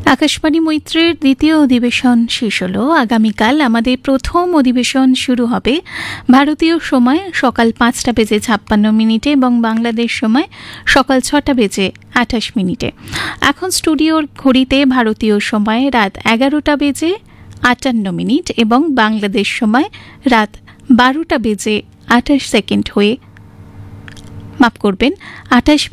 আকাশবাণী মৈত্রের দ্বিতীয় অধিবেশন শেষ হলো। আগামীকাল আমাদের প্রথম অধিবেশন শুরু হবে ভারতীয় সময় সকাল 5:56 এবং বাংলাদেশ সময় সকাল 6:28। এখন স্টুডিওর ঘড়িতে ভারতীয় সময় রাত 11:58 এবং বাংলাদেশ সময় রাত 12:28 হয়ে 28